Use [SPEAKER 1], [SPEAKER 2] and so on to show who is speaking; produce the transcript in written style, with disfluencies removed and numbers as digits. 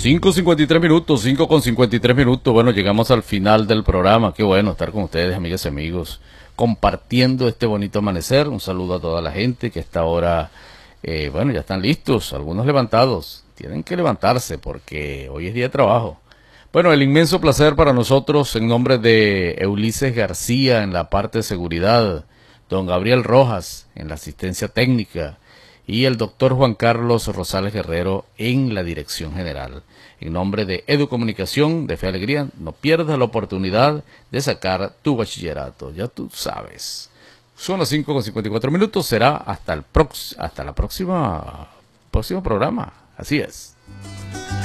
[SPEAKER 1] 5:53 minutos, 5:53 minutos. Bueno, llegamos al final del programa. Qué bueno estar con ustedes, amigas y amigos, compartiendo este bonito amanecer. Un saludo a toda la gente que a esta hora, bueno, ya están listos, algunos levantados. Tienen que levantarse porque hoy es día de trabajo. Bueno, el inmenso placer para nosotros, en nombre de Ulises García en la parte de seguridad, don Gabriel Rojas en la asistencia técnica y el doctor Juan Carlos Rosales Guerrero en la dirección general. En nombre de Educomunicación, de Fe y Alegría, no pierdas la oportunidad de sacar tu bachillerato, ya tú sabes. Son las 5:54 minutos, será hasta la próximo programa, así es.